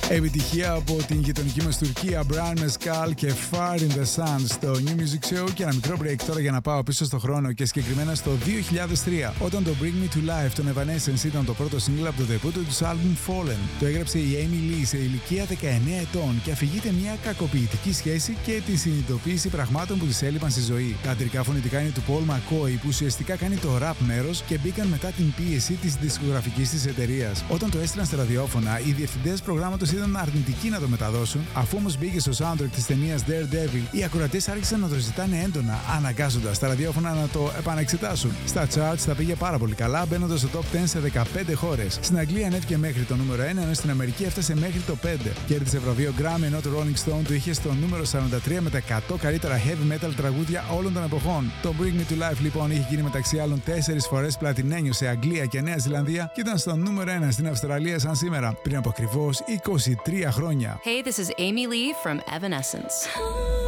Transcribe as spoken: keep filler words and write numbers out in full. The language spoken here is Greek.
Επιτυχία από την γειτονική μας Τουρκία, Brian Mescal και Far in the Sun στο New Music Show. Και ένα μικρό break τώρα για να πάω πίσω στο χρόνο και συγκεκριμένα στο δύο χιλιάδες τρία, όταν το Bring Me to Life των Evanescence ήταν το πρώτο single από το δebut του album Fallen. Το έγραψε η Amy Lee σε ηλικία δεκαεννέα ετών και αφηγείται μια κακοποιητική σχέση και τη συνειδητοποίηση πραγμάτων που της έλειπαν στη ζωή. Τα αντρικά φωνητικά είναι του Paul McCoy, που ουσιαστικά κάνει το rap μέρος και μπήκαν μετά την πίεση της δισκογραφικής της εταιρείας. Όταν το έστειλαν στα ραδιόφωνα, οι διευθυντές προγράμματος ήταν αρνητικοί να το μεταδώσουν, αφού όμως μπήκε στο soundtrack της ταινίας Daredevil, οι ακροατές άρχισαν να το ζητάνε έντονα, αναγκάζοντας τα ραδιόφωνα να το επανεξετάσουν. Στα charts τα πήγε πάρα πολύ καλά, μπαίνοντας στο top δέκα σε δεκαπέντε χώρες. Στην Αγγλία ανέβηκε μέχρι το νούμερο ένα, ενώ στην Αμερική έφτασε μέχρι το πέντε. Κέρδισε βραβείο Grammy, ενώ το Rolling Stone το είχε στο νούμερο σαράντα τρία με τα εκατό καλύτερα heavy metal τραγούδια όλων των εποχών. Το Bring Me to Life λοιπόν είχε γίνει μεταξύ άλλων τέσσερις φορές πλατινένιο σε Αγγλία και Νέα Ζηλανδία και ήταν στο νούμερο ένα στην Αυστραλία σαν σήμερα, πριν από ακριβώς είκοσι τρία χρόνια. Hey, this is Amy Lee from Evanescence.